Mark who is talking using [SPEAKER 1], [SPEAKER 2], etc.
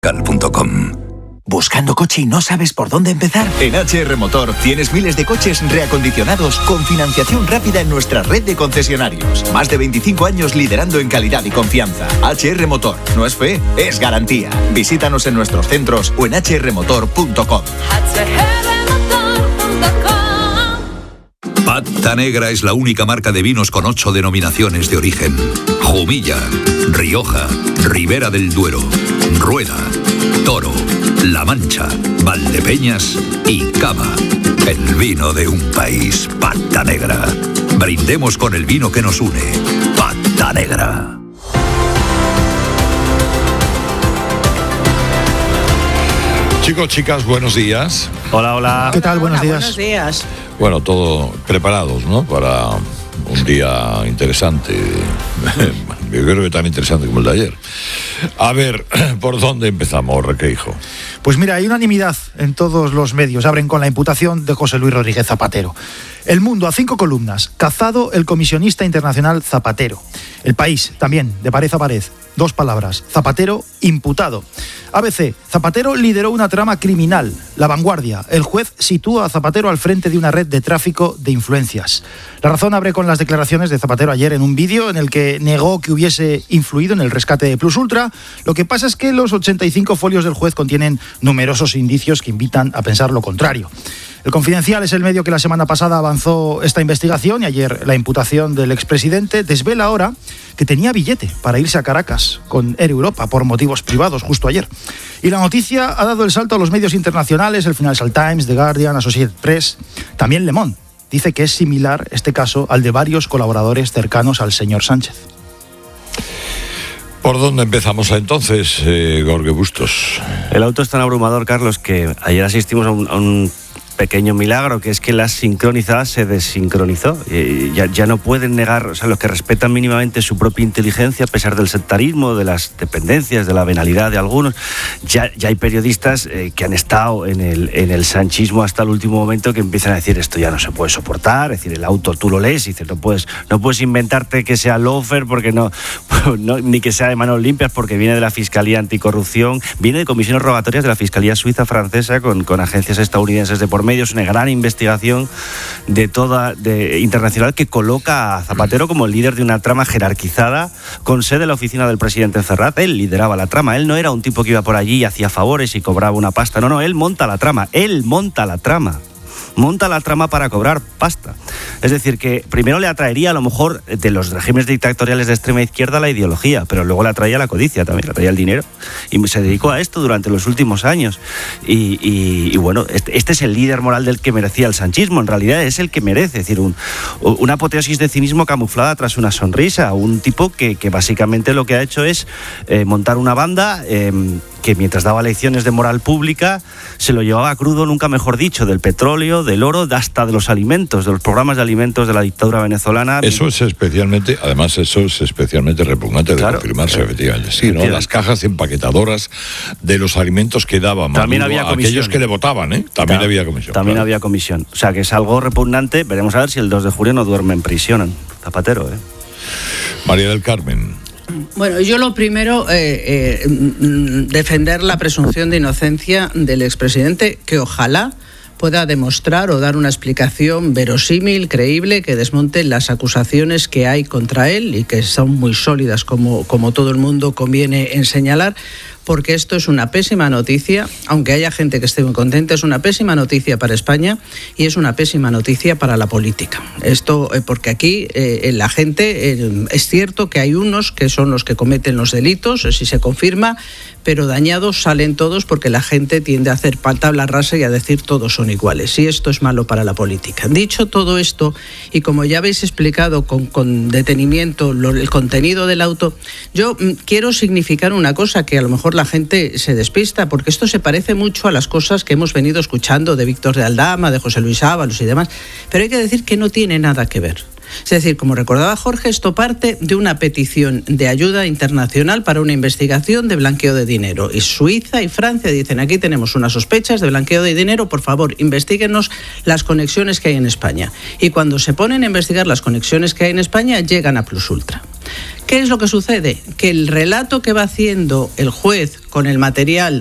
[SPEAKER 1] cal.com.
[SPEAKER 2] ¿Buscando coche y no sabes por dónde empezar?
[SPEAKER 3] En HR Motor tienes miles de coches reacondicionados con financiación rápida en nuestra red de concesionarios. Más de 25 años liderando en calidad y confianza. HR Motor. No es fe, es garantía. Visítanos en nuestros centros o en hrmotor.com.
[SPEAKER 1] Pata Negra es la única marca de vinos con 8 denominaciones de origen. Jumilla, Rioja, Ribera del Duero, Rueda, Toro, La Mancha, Valdepeñas y Cava. El vino de un país. Pata Negra. Brindemos con el vino que nos une. Pata Negra.
[SPEAKER 4] Chicos, chicas, buenos días.
[SPEAKER 5] Hola, hola.
[SPEAKER 6] ¿Qué tal? Buenos días.
[SPEAKER 7] Buenos días.
[SPEAKER 4] Bueno, todo preparados, ¿no? Para un día interesante. Yo creo que tan interesante como el de ayer. A ver, ¿por dónde empezamos, Requeijo?
[SPEAKER 6] Pues mira, hay unanimidad en todos los medios. Abren con la imputación de José Luis Rodríguez Zapatero. El Mundo, a 5 columnas. Cazado el comisionista internacional Zapatero. El País, también, de pared a pared. 2 palabras. Zapatero, imputado. ABC, Zapatero lideró una trama criminal. La Vanguardia, el juez sitúa a Zapatero al frente de una red de tráfico de influencias. La Razón abre con las declaraciones de Zapatero ayer en un vídeo en el que negó que hubiese influido en el rescate de Plus Ultra. Lo que pasa es que los 85 folios del juez contienen numerosos indicios que invitan a pensar lo contrario. El Confidencial es el medio que la semana pasada avanzó esta investigación y ayer la imputación del expresidente desvela ahora que tenía billete para irse a Caracas con Air Europa por motivos privados justo ayer. Y la noticia ha dado el salto a los medios internacionales, el Financial Times, The Guardian, Associated Press, también Le Monde. Dice que es similar este caso al de varios colaboradores cercanos al señor Sánchez.
[SPEAKER 4] ¿Por dónde empezamos entonces, Jorge Bustos?
[SPEAKER 5] El auto es tan abrumador, Carlos, que ayer asistimos a un pequeño milagro, que es que la sincronizada se desincronizó. Ya no pueden negar, o sea, los que respetan mínimamente su propia inteligencia, a pesar del sectarismo, de las dependencias, de la venalidad de algunos. Ya hay periodistas que han estado en el sanchismo hasta el último momento, que empiezan a decir esto ya no se puede soportar. Es decir, el auto tú lo lees y dices no puedes inventarte que sea loafer, porque no, ni que sea de manos limpias, porque viene de la Fiscalía Anticorrupción, viene de comisiones rogatorias de la Fiscalía Suiza francesa con agencias estadounidenses de por medio. Es una gran investigación internacional que coloca a Zapatero como el líder de una trama jerarquizada con sede en la oficina del presidente en Ferraz. Él lideraba la trama. Él no era un tipo que iba por allí y hacía favores y cobraba una pasta. No, él monta la trama. Monta la trama para cobrar pasta. Es decir, que primero le atraería a lo mejor de los regímenes dictatoriales de extrema izquierda la ideología, pero luego le atraía la codicia también, le atraía el dinero. Y se dedicó a esto durante los últimos años. Y bueno, este es el líder moral del que merecía el sanchismo. En realidad es el que merece. Es decir, una apoteosis de cinismo camuflada tras una sonrisa. Un tipo que básicamente lo que ha hecho es montar una banda que mientras daba lecciones de moral pública se lo llevaba crudo, nunca mejor dicho, del petróleo, del oro, hasta de los alimentos, de los programas de alimentos de la dictadura venezolana.
[SPEAKER 4] Eso es especialmente repugnante de confirmarse, efectivamente. Sí, ¿no? Las cajas empaquetadoras de los alimentos que daban
[SPEAKER 5] también había
[SPEAKER 4] a aquellos que le votaban, ¿eh? También había comisión.
[SPEAKER 5] También había comisión. O sea, que es algo repugnante. Veremos a ver si el 2 de julio no duerme en prisión Zapatero,
[SPEAKER 4] María del Carmen.
[SPEAKER 7] Bueno, yo lo primero, defender la presunción de inocencia del expresidente, que ojalá pueda demostrar o dar una explicación verosímil, creíble, que desmonte las acusaciones que hay contra él y que son muy sólidas, como todo el mundo conviene en señalar, porque esto es una pésima noticia, aunque haya gente que esté muy contenta, es una pésima noticia para España y es una pésima noticia para la política. Esto porque aquí la gente, es cierto que hay unos que son los que cometen los delitos, si se confirma, pero dañados salen todos porque la gente tiende a hacer tabla rasa y a decir todos son iguales, y esto es malo para la política. Dicho todo esto, y como ya habéis explicado con detenimiento el contenido del auto, yo quiero significar una cosa que a lo mejor la gente se despista, porque esto se parece mucho a las cosas que hemos venido escuchando de Víctor de Aldama, de José Luis Ábalos y demás, pero hay que decir que no tiene nada que ver. Es decir, como recordaba Jorge, esto parte de una petición de ayuda internacional para una investigación de blanqueo de dinero. Y Suiza y Francia dicen, aquí tenemos unas sospechas de blanqueo de dinero, por favor, investíguenos las conexiones que hay en España. Y cuando se ponen a investigar las conexiones que hay en España, llegan a Plus Ultra. ¿Qué es lo que sucede? Que el relato que va haciendo el juez con el material